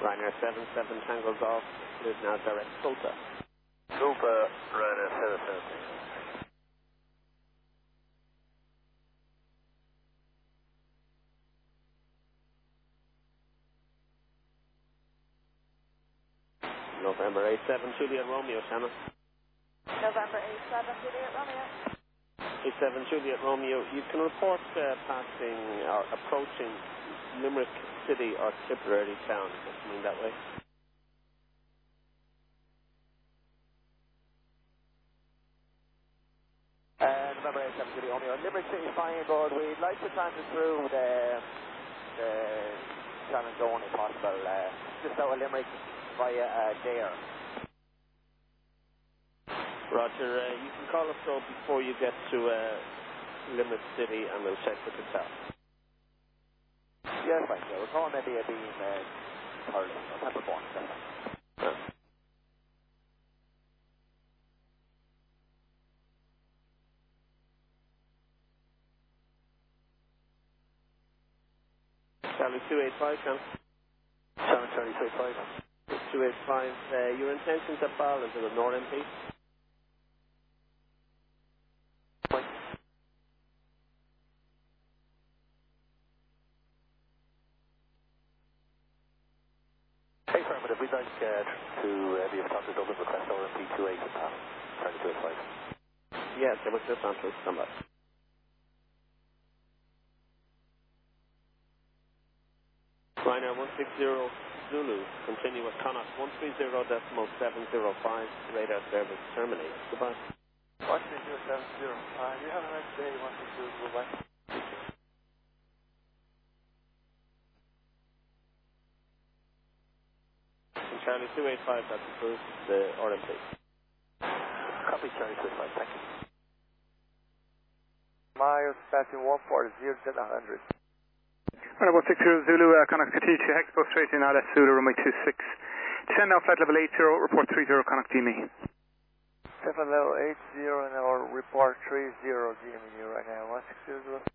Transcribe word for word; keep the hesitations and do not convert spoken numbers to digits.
Ryanair seven seven Tango Golf is now direct Sulta. Sulta, Ryanair seven seven. November eight seven Juliet Romeo, Shannon. November eight seven Juliet Romeo. eight seven Juliet Romeo, you can report uh, passing or approaching Limerick City or Tipperary Town, is it coming that way? Uh, November eight seven Juliet Romeo, Limerick City flying aboard. We'd like to transit through the, the Shannon Zone if possible, uh, just out of Limerick via uh, Dare. Roger, uh, you can call us though before you get to uh, Limerick City and we'll check with the town. Yeah, fine, yeah. We're calling maybe a beam uh, Hurley or Peppercorn. Yeah. Charlie two eight five, Shannon. Shannon Charlie two eight five. two eight five, uh, your intentions at Ball, is it a Nor M P? Affirmative, we'd like uh, to uh, be able to talk to Dublin request over P two eight and Pal, Charlie two eight five. Yes, it was just on to somebody. Ryanair one six zero Zulu, continue with Connacht one three zero decimal seven zero five, radar service terminated. Goodbye. one three zero seven zero. Uh, you have a nice day, one six zero, goodbye. Charlie two eight five, that's approved, the R M P. Copy Charlie two eight five, thank you. Miles, passing one four zero seven hundred. Alright, one six zero Zulu, uh, Connacht City, Hexpo straight in, L S Zulu, runway two six. Descend now, flight level eight zero, report three zero, Connacht G M E. Seven level eight zero, and our report three zero G M E right now, one six zero Zulu.